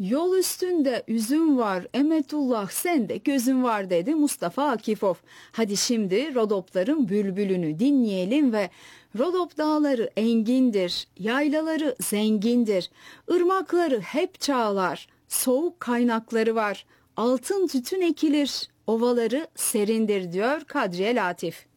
Yol üstünde üzüm var, Emetullah sende gözün var dedi Mustafa Akifov. Hadi şimdi Rodopların bülbülünü dinleyelim ve Rodop dağları engindir, yaylaları zengindir, ırmakları hep çağlar, soğuk kaynakları var, altın tütün ekilir, ovaları serindir diyor Kadriye Latif.